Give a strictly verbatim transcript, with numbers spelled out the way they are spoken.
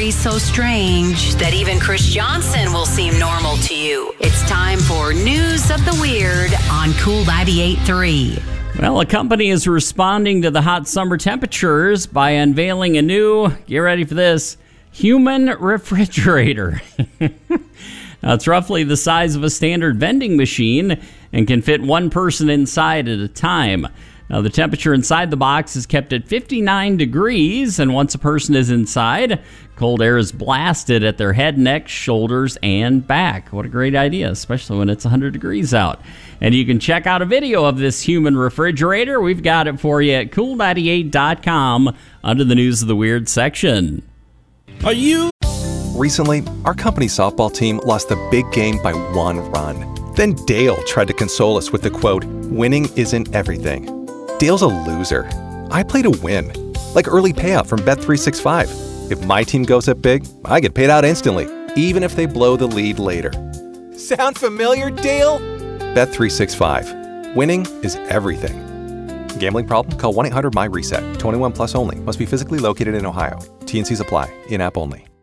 stories so strange that even Chris Johnson will seem normal to you. It's time for News of the Weird on Cool ninety-eight point three. Well, a company is responding to the hot summer temperatures by unveiling a new, get ready for this, human refrigerator. Now, it's roughly the size of a standard vending machine and can fit one person inside at a time. Now, the temperature inside the box is kept at fifty-nine degrees, and once a person is inside, cold air is blasted at their head, neck, shoulders, and back. What a great idea, especially when it's one hundred degrees out. And you can check out a video of this human refrigerator. We've got it for you at cool ninety-eight dot com under the News of the Weird section. Are you? Recently, our company softball team lost the big game by one run. Then Dale tried to console us with the quote, "Winning isn't everything." Dale's a loser. I play to win. Like early payout from Bet three sixty-five. If my team goes up big, I get paid out instantly, even if they blow the lead later. Sound familiar, Dale? Bet three sixty-five. Winning is everything. Gambling problem? Call one eight hundred M Y RESET. twenty-one plus only. Must be physically located in Ohio. T and Cs apply. In-app only.